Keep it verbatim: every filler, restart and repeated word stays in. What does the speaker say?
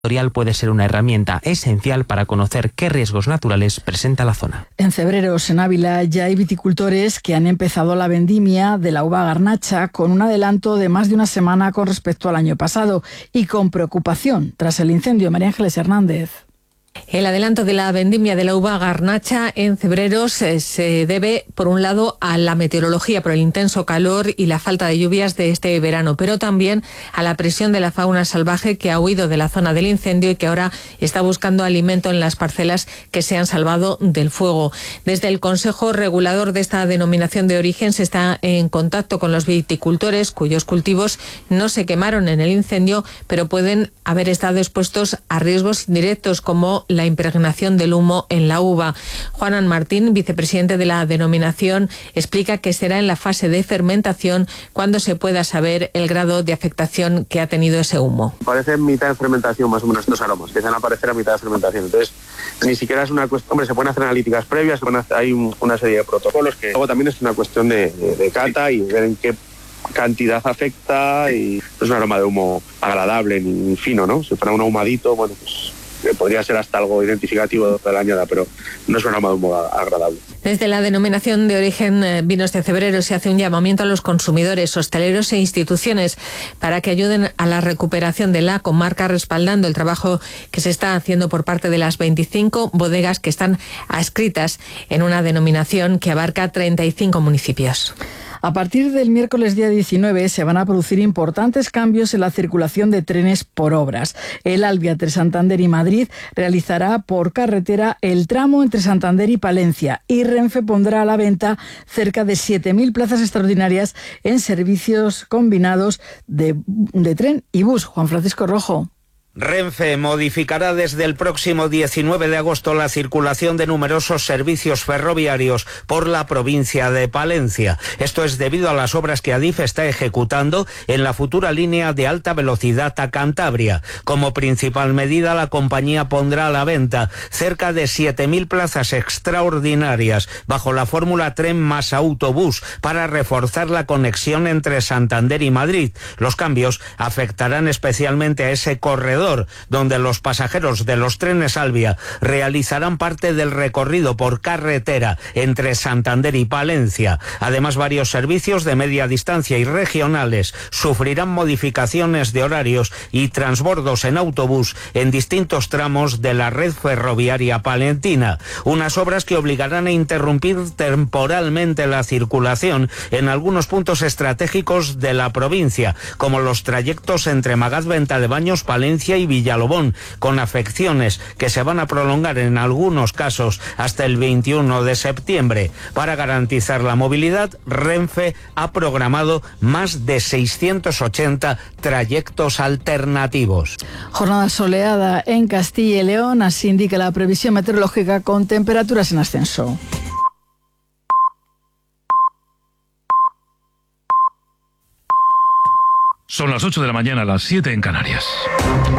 puede ser una herramienta esencial para conocer qué riesgos naturales presenta la zona. En Cebreros, en Ávila, ya hay viticultores que han empezado la vendimia de la uva garnacha con un adelanto de más de una semana con respecto al año pasado y con preocupación tras el incendio. María Ángeles Hernández. El adelanto de la vendimia de la uva garnacha en Cebreros eh, se debe, por un lado, a la meteorología, por el intenso calor y la falta de lluvias de este verano, pero también a la presión de la fauna salvaje que ha huido de la zona del incendio y que ahora está buscando alimento en las parcelas que se han salvado del fuego. Desde el Consejo Regulador de esta denominación de origen se está en contacto con los viticultores cuyos cultivos no se quemaron en el incendio, pero pueden haber estado expuestos a riesgos indirectos como la impregnación del humo en la uva. Juanan Martín, vicepresidente de la denominación, explica que será en la fase de fermentación cuando se pueda saber el grado de afectación que ha tenido ese humo. Parece en mitad de fermentación más o menos estos aromas, empiezan a aparecer a mitad de fermentación. Entonces, ni siquiera es una cuestión, hombre, se pueden hacer analíticas previas, se pueden hacer, hay un, una serie de protocolos que luego también es una cuestión de, de, de cata y ver en qué cantidad afecta, y no es un aroma de humo agradable ni fino, ¿no? Si fuera un ahumadito, bueno, pues podría ser hasta algo identificativo de la añada, pero no es un aroma de humo agradable. Desde la denominación de origen eh, Vinos de Cebreros se hace un llamamiento a los consumidores, hosteleros e instituciones para que ayuden a la recuperación de la comarca, respaldando el trabajo que se está haciendo por parte de las veinticinco bodegas que están adscritas en una denominación que abarca treinta y cinco municipios. A partir del miércoles día diecinueve se van a producir importantes cambios en la circulación de trenes por obras. El Alvia entre Santander y Madrid realizará por carretera el tramo entre Santander y Palencia, y Renfe pondrá a la venta cerca de siete mil plazas extraordinarias en servicios combinados de, de tren y bus. Juan Francisco Rojo. Renfe modificará desde el próximo diecinueve de agosto la circulación de numerosos servicios ferroviarios por la provincia de Palencia. Esto es debido a las obras que Adif está ejecutando en la futura línea de alta velocidad a Cantabria. Como principal medida, la compañía pondrá a la venta cerca de siete mil plazas extraordinarias bajo la fórmula tren más autobús para reforzar la conexión entre Santander y Madrid. Los cambios afectarán especialmente a ese corredor donde los pasajeros de los trenes Alvia realizarán parte del recorrido por carretera entre Santander y Palencia. Además, varios servicios de media distancia y regionales sufrirán modificaciones de horarios y transbordos en autobús en distintos tramos de la red ferroviaria palentina. Unas obras que obligarán a interrumpir temporalmente la circulación en algunos puntos estratégicos de la provincia, como los trayectos entre Magaz-Venta de Baños, Palencia y Villalobón, con afecciones que se van a prolongar en algunos casos hasta el veintiuno de septiembre. Para garantizar la movilidad, Renfe ha programado más de seiscientos ochenta trayectos alternativos. Jornada soleada en Castilla y León, así indica la previsión meteorológica, con temperaturas en ascenso. Son las ocho de la mañana, las siete en Canarias.